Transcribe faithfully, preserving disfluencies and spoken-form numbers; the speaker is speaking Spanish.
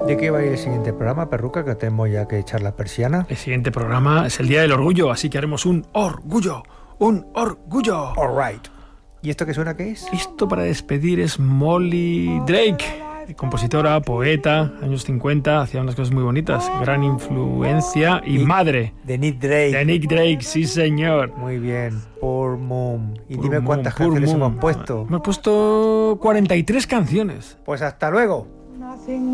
¿De qué va a ir el siguiente programa, Perruca, que tenemos ya que echar la persiana? El siguiente programa es el Día del Orgullo, así que haremos un orgullo, un orgullo. All right. ¿Y esto qué suena qué es? Esto para despedir es Molly Drake, compositora, poeta, años cincuenta, hacía unas cosas muy bonitas, gran influencia y, y madre. De Nick Drake. De Nick Drake, sí señor. Muy bien, Poor Mom. Y Poor dime Mom, cuántas Poor canciones Mom. hemos puesto. Hemos puesto cuarenta y tres canciones. Pues hasta luego.